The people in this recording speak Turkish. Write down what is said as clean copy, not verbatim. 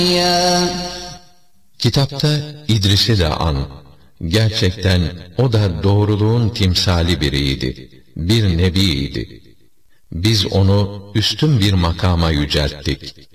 Kitapta İdris'i de an. Gerçekten o da doğruluğun timsali biriydi. Bir nebiydi. Biz onu üstün bir makama yücelttik.